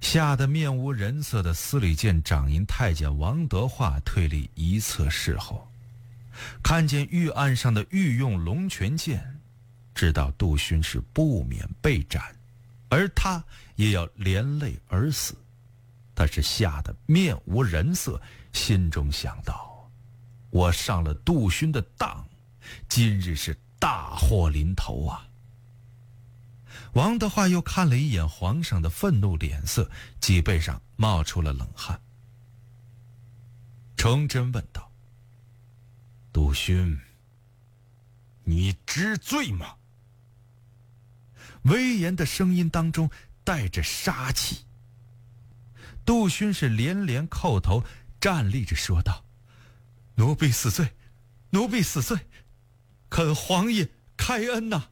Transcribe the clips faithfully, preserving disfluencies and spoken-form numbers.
吓得面无人色的司礼监掌银太监王德化退离一侧室后，看见御案上的御用龙泉剑，知道杜勋是不免被斩，而他也要连累而死。他是吓得面无人色，心中想到：我上了杜勋的当，今日是大祸临头啊！王德化又看了一眼皇上的愤怒脸色，脊背上冒出了冷汗。崇祯问道：杜勋，你知罪吗？威严的声音当中带着杀气。杜勋是连连叩头，站立着说道：奴婢死罪，奴婢死罪，恳皇爷开恩呐、啊！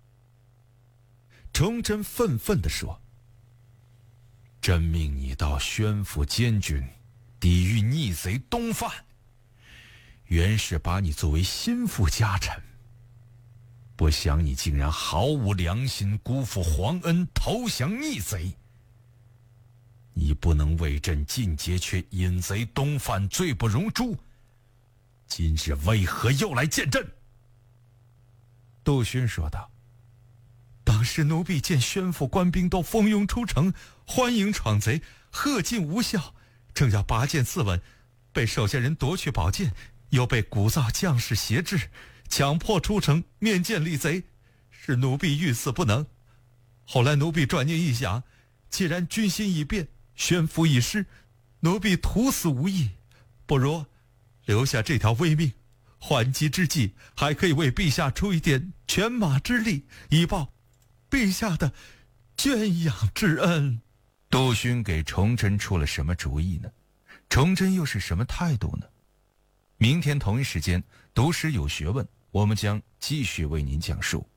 崇祯愤愤地说：朕命你到宣府监军，抵御逆贼东犯，原是把你作为心腹家臣，不想你竟然毫无良心，辜负皇恩，投降逆贼。你不能为朕尽节，却引贼东犯，罪不容诛。今日为何又来见朕？杜勋说道：当时奴婢见宣府官兵都蜂拥出城，欢迎闯贼，贺进无效，正要拔剑自刎，被手下人夺去宝剑，又被鼓噪将士挟制，强迫出城面见厉贼，使奴婢欲死不能。后来奴婢转念一想，既然军心已变，宣府已失，奴婢徒死无益，不如留下这条微命，缓急之际还可以为陛下出一点犬马之力，以报陛下的圈养之恩。杜勋给崇祯出了什么主意呢？崇祯又是什么态度呢？明天同一时间，读史有学问，我们将继续为您讲述。